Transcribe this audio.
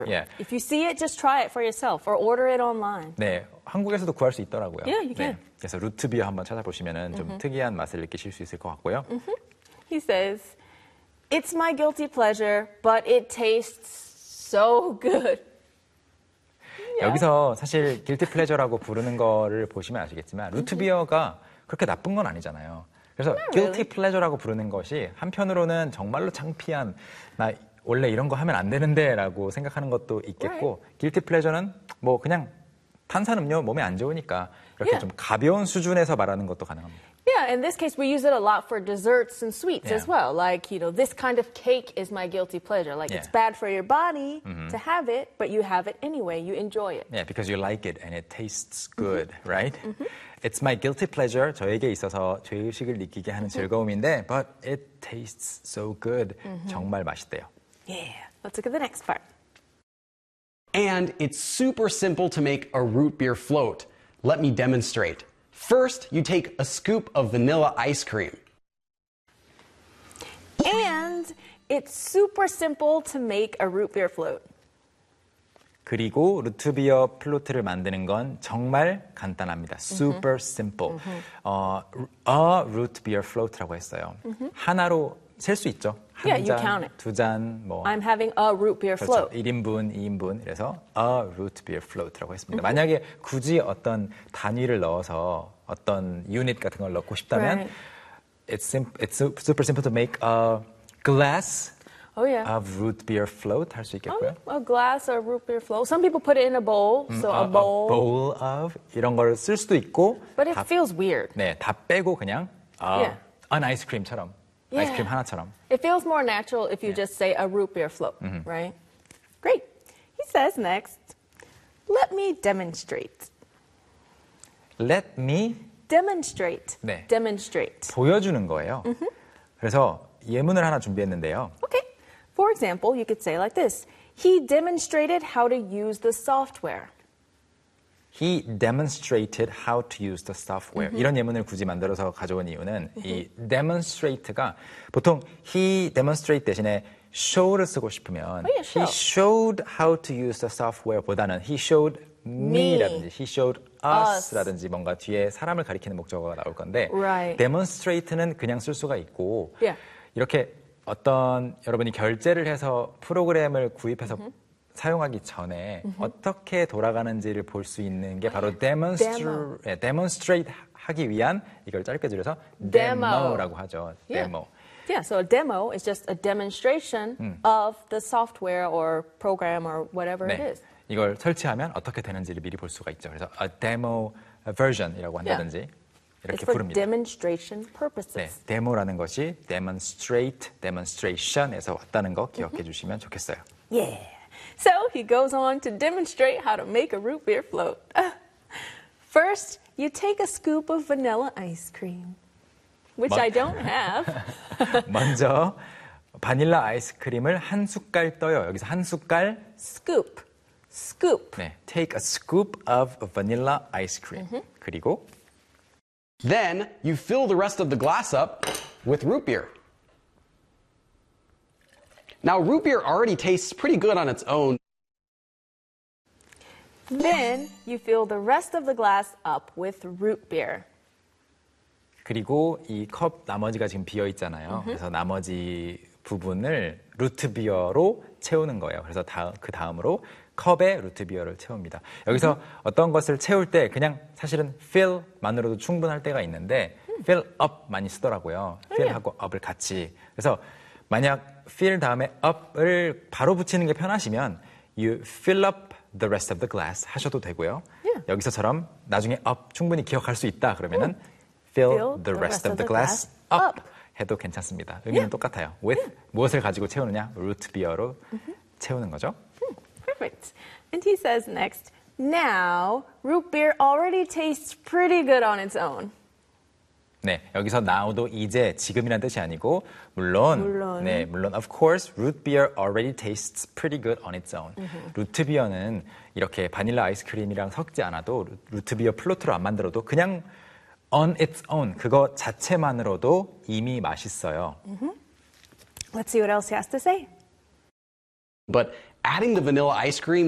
Yeah. If you see it, just try it for yourself or order it online. 네, 한국에서도 구할 수 있더라고요. Yeah, you can. 네, 그래서 루트비어 한번 찾아보시면 좀 특이한 맛을 느끼실 수 있을 것 같고요. He says, it's my guilty pleasure, but it tastes so good. 여기서 사실 길티 플레저라고 부르는 거를 보시면 아시겠지만 루트비어가 그렇게 나쁜 건 아니잖아요. 그래서 길티 플레저라고 부르는 것이 한편으로는 정말로 창피한 나 원래 이런 거 하면 안 되는데 라고 생각하는 것도 있겠고 길티 플레저는 뭐 그냥 탄산음료 몸에 안 좋으니까 이렇게 좀 가벼운 수준에서 말하는 것도 가능합니다. Yeah, in this case, we use it a lot for desserts and sweets as well. Like, this kind of cake is my guilty pleasure. Like, it's bad for your body to have it, but you have it anyway. You enjoy it. Yeah, because you like it and it tastes good, right? It's my guilty pleasure. 저에게 있어서 죄의식을 느끼게 하는 즐거움인데, but it tastes so good. 정말 맛있대요. Yeah, let's look at the next part. And it's super simple to make a root beer float. Let me demonstrate. First, you take a scoop of vanilla ice cream. And it's super simple to make a root beer float. 그리고 루트비어 플로트를 만드는 건 정말 간단합니다. Super simple. A root beer float라고 했어요. 하나로 셀 수 있죠. Yeah, 한 you 잔, count it. 두 잔, 뭐. I'm having a root beer 그렇죠. float. 1인분, 2인분. 그래서 a root beer float라고 했습니다. 만약에 굳이 어떤 단위를 넣어서 어떤 유닛 같은 걸 넣고 싶다면 it's super simple to make a glass of root beer float 할 수 있겠고요. A glass of root beer float. Some people put it in a bowl. So a bowl. A bowl of 이런 걸 쓸 수도 있고. But it feels weird. 네, 다 빼고 그냥 an ice cream처럼. 아이스크림 하나처럼. It feels more natural if you just say a root beer float, right? Great. He says next, let me demonstrate. Let me demonstrate. 네. Demonstrate. 보여주는 거예요. 그래서 예문을 하나 준비했는데요. Okay. For example, you could say like this. He demonstrated how to use the software. He demonstrated how to use the software. 이런 예문을 굳이 만들어서 가져온 이유는 이 demonstrate가 보통 he demonstrate 대신에 show를 쓰고 싶으면 he showed how to use the software 보다는 he showed me라든지 he showed us라든지 뭔가 뒤에 사람을 가리키는 목적어가 나올 건데 demonstrate는 그냥 쓸 수가 있고 이렇게 어떤 여러분이 결제를 해서 프로그램을 구입해서 사용하기 전에 어떻게 돌아가는지를 볼 수 있는 게 바로 demonstrate 하기 위한 이걸 짧게 줄여서 demo라고 하죠. demo. Yeah, so a demo is just a demonstration of the software or program or whatever it is. 이걸 설치하면 어떻게 되는지를 미리 볼 수가 있죠. 그래서 a demo version이라고 한다든지 이렇게 It's for 부릅니다. demonstration purposes. 네, 데모라는 것이 demonstrate, demonstration에서 왔다는 거 기억해 주시면 좋겠어요. Yeah. So he goes on to demonstrate how to make a root beer float. First, you take a scoop of vanilla ice cream, which I don't have. 먼저 바닐라 아이스크림을 한 숟갈 떠요. 여기서 한 숟갈 scoop. 네, take a scoop of vanilla ice cream. 그리고 Then you fill the rest of the glass up with root beer. Now, root beer already tastes pretty good on its own. Then you fill the rest of the glass up with root beer. 그리고 이 컵 나머지가 지금 비어 있잖아요. 그래서 나머지 부분을 루트비어로 채우는 거예요. 그래서 그 다음으로 컵에 루트비어를 채웁니다. 여기서 어떤 것을 채울 때 그냥 사실은 fill만으로도 충분할 때가 있는데 fill up 많이 쓰더라고요. fill하고 up을 같이. 그래서 만약 fill 다음에 up을 바로 붙이는 게 편하시면 you fill up the rest of the glass 하셔도 되고요. 여기서처럼 나중에 up 충분히 기억할 수 있다 그러면은 fill the rest of the glass up 해도 괜찮습니다. 의미는 똑같아요. with 무엇을 가지고 채우느냐? root beer로 채우는 거죠. Perfect. And he says next, now root beer already tastes pretty good on its own. 네, 여기서 now도 이제 지금이란 뜻이 아니고 물론 of course root beer already tastes pretty good on its own. 루트비어는 이렇게 바닐라 아이스크림이랑 섞지 않아도 루트비어 플로트로 안 만들어도 그냥 on its own 그거 자체만으로도 이미 맛있어요. Let's see what else he has to say. But Adding the vanilla ice cream